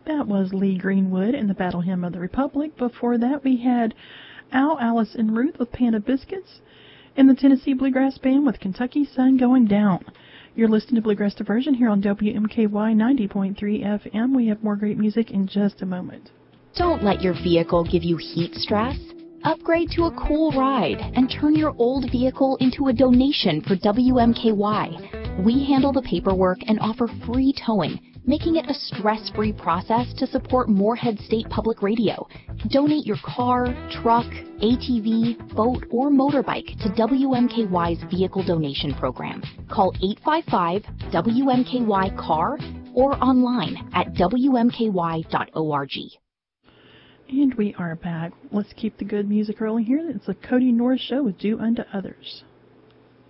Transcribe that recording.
That was Lee Greenwood and the Battle Hymn of the Republic. Before that, we had Al, Alice, and Ruth with Panda Biscuits, and the Tennessee Bluegrass Band with Kentucky Sun Going Down. You're listening to Bluegrass Diversion here on WMKY 90.3 FM. We have more great music in just a moment. Don't let your vehicle give you heat stress. Upgrade to a cool ride and turn your old vehicle into a donation for WMKY. We handle the paperwork and offer free towing, making it a stress-free process to support Moorhead State Public Radio. Donate your car, truck, ATV, boat, or motorbike to WMKY's Vehicle Donation Program. Call 855-WMKY-CAR or online at WMKY.org. And we are back. Let's keep the good music rolling here. It's the Cody Norris Show with Do Unto Others.